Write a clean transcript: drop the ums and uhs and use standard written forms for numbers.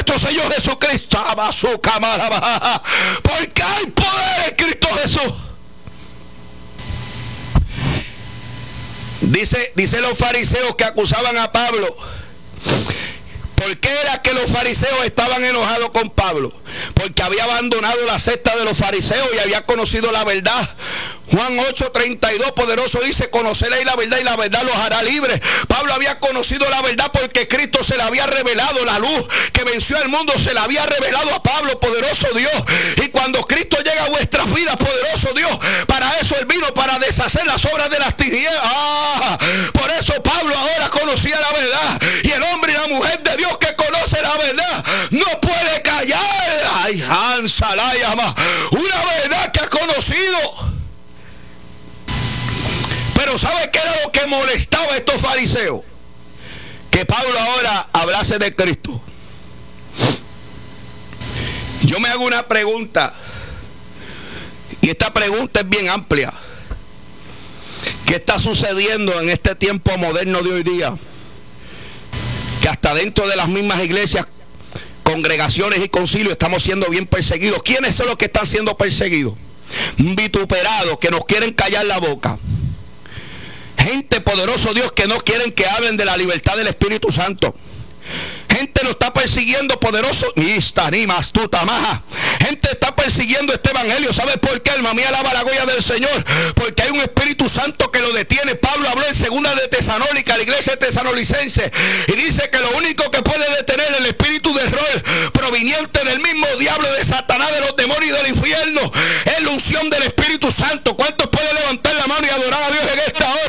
nuestro Señor Jesucristo. Porque hay poder en Cristo Jesús. Dice los fariseos que acusaban a Pablo. ¿Por qué era que los fariseos estaban enojados con Pablo? Porque había abandonado la secta de los fariseos y había conocido la verdad. Juan 8:32, poderoso, dice: conoceréis la verdad y la verdad los hará libres. Pablo había conocido la verdad porque Cristo se le había revelado. La luz que venció al mundo se la había revelado a Pablo, poderoso Dios. Y cuando Cristo llega a vuestras vidas, poderoso Dios, para eso Él vino, para deshacer las obras de las tinieblas. Por eso Pablo ahora conocía la verdad. Y el hombre y la mujer de Dios que conoce la verdad no puede callar. Ay, Hansa, la llama. Una verdad que ha conocido. Pero ¿sabe qué era lo que molestaba a estos fariseos? Que Pablo ahora hablase de Cristo. Yo me hago una pregunta, y esta pregunta es bien amplia. ¿Qué está sucediendo en este tiempo moderno de hoy día? Que hasta dentro de las mismas iglesias, congregaciones y concilios estamos siendo bien perseguidos. ¿Quiénes son los que están siendo perseguidos? Vituperados, que nos quieren callar la boca. Gente, poderoso Dios, que no quieren que hablen de la libertad del Espíritu Santo. Gente lo está persiguiendo, poderoso. Gente está persiguiendo este evangelio. ¿Sabes por qué? Alma mía, alaba la gloria del Señor. Porque hay un Espíritu Santo que lo detiene. Pablo habló en 2 de Tesalónica, la iglesia tesalonicense, y dice que lo único que puede detener el espíritu de error proveniente del mismo diablo, de Satanás, de los demonios y del infierno, es la unción del Espíritu Santo. ¿Cuántos pueden levantar la mano y adorar a Dios en esta hora?